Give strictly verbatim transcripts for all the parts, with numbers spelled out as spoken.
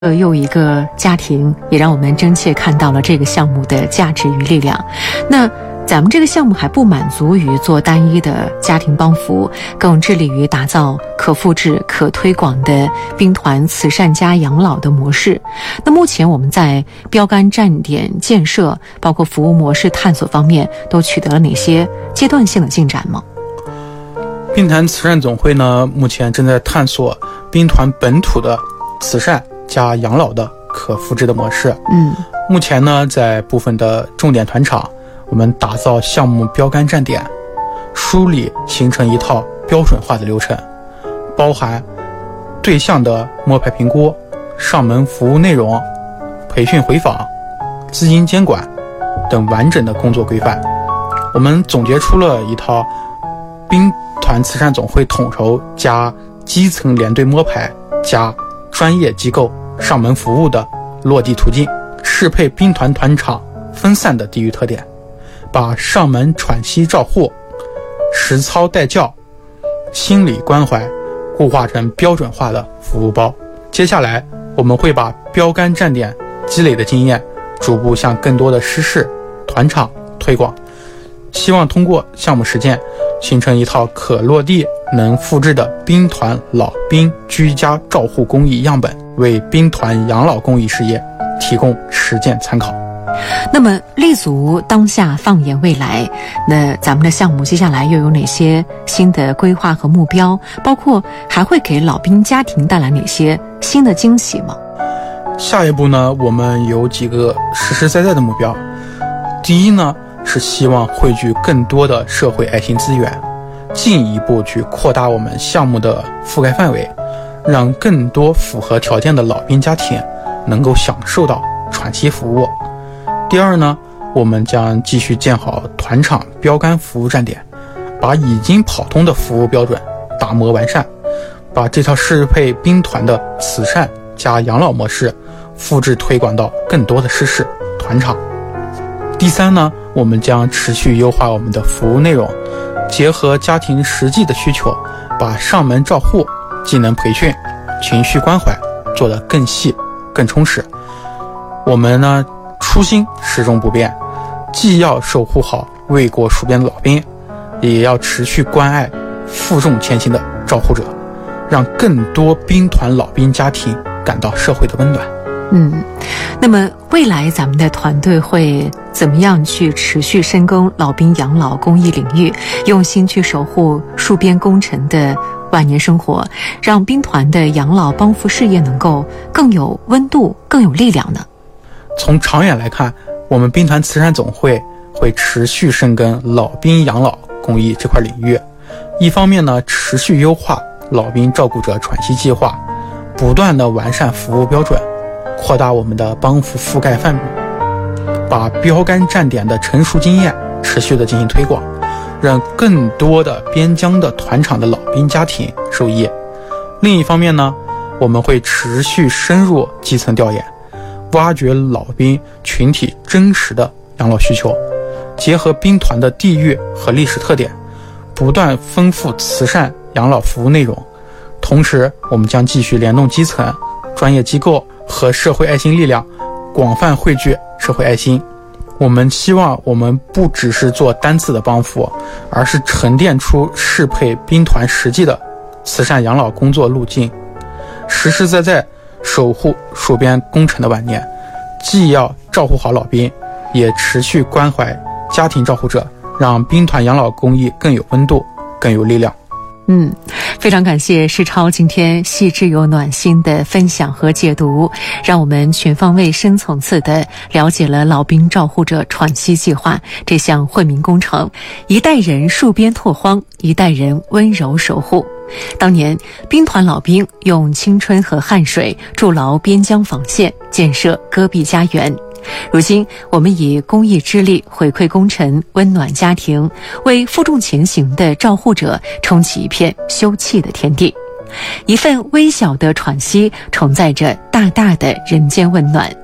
呃，又一个家庭也让我们真切看到了这个项目的价值与力量。那咱们这个项目还不满足于做单一的家庭帮扶，更致力于打造可复制、可推广的兵团慈善家养老的模式。那目前我们在标杆站点建设，包括服务模式探索方面，都取得了哪些阶段性的进展吗？ 兵团慈善总会呢，目前正在探索兵团本土的慈善加养老的可复制的模式。 嗯， 目前呢，在部分的重点团场，我们打造项目标杆站点，梳理形成一套标准化的流程，包含对象的摸排评估、上门服务内容、培训回访、资金监管等完整的工作规范。我们总结出了一套兵团慈善总会统筹加基层连队摸排加专业机构上门服务的落地途径，适配兵团团场分散的地域特点，把上门喘息照护、实操带教、心理关怀固化成标准化的服务包。接下来我们会把标杆站点积累的经验逐步向更多的师事团场推广，希望通过项目实践形成一套可落地能复制的兵团老兵居家照护公益样本，为兵团养老公益事业提供实践参考。 那么立足当下，放眼未来，那咱们的项目接下来又有哪些新的规划和目标？包括还会给老兵家庭带来哪些新的惊喜吗？ 下一步呢，我们有几个实实在在的目标。第一呢，是希望汇聚更多的社会爱心资源，进一步去扩大我们项目的覆盖范围，让更多符合条件的老兵家庭能够享受到喘息服务。第二呢，我们将继续建好团场标杆服务站点，把已经跑通的服务标准打磨完善，把这套适配兵团的慈善加养老模式复制推广到更多的师事团场。第三呢，我们将持续优化我们的服务内容，结合家庭实际的需求，把上门照护、技能培训、情绪关怀做得更细、更充实。我们呢，初心始终不变，既要守护好为国戍边的老兵，也要持续关爱负重前行的照护者，让更多兵团老兵家庭感到社会的温暖。 嗯，那么未来咱们的团队会怎么样去持续深耕老兵养老公益领域，用心去守护戍边功臣的万年生活，让兵团的养老帮扶事业能够更有温度、更有力量呢？ 从长远来看，我们兵团慈善总会会持续深耕老兵养老公益这块领域，一方面呢，持续优化老兵照顾者喘息计划，不断的完善服务标准，扩大我们的帮扶覆盖范围，把标杆站点的成熟经验持续的进行推广，让更多的边疆的团场的老兵家庭受益。另一方面呢，我们会持续深入基层调研，挖掘老兵群体真实的养老需求，结合兵团的地域和历史特点，不断丰富慈善养老服务内容。同时，我们将继续联动基层、专业机构和社会爱心力量，广泛汇聚社会爱心。我们希望我们不只是做单次的帮扶，而是沉淀出适配兵团实际的慈善养老工作路径，实实在在守护戍边功臣的晚年，既要照顾好老兵，也持续关怀家庭照护者，让兵团养老公益更有温度、更有力量。 嗯，非常感谢世超今天细致又暖心的分享和解读，让我们全方位深层次的了解了老兵照护者喘息计划这项惠民工程，一代人戍边拓荒，一代人温柔守护。当年兵团老兵用青春和汗水筑牢边疆防线，建设戈壁家园。如今我们以公益之力回馈功臣，温暖家庭，为负重前行的照护者撑起一片休憩的天地。一份微小的喘息承载着大大的人间温暖。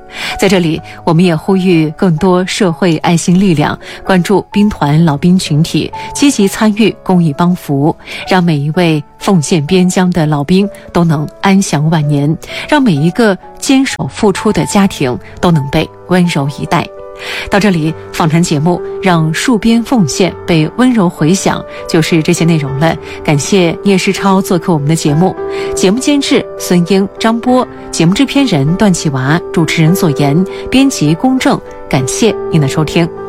在这里，我们也呼吁更多社会爱心力量关注兵团老兵群体，积极参与公益帮扶，让每一位奉献边疆的老兵都能安享晚年，让每一个坚守付出的家庭都能被温柔以待。到这里，访谈节目让戍边奉献被温柔回响，就是这些内容了。感谢聂世超做客我们的节目，节目监制孙英、张波，节目制片人段启娃，主持人左岩，编辑龚正。感谢您的收听。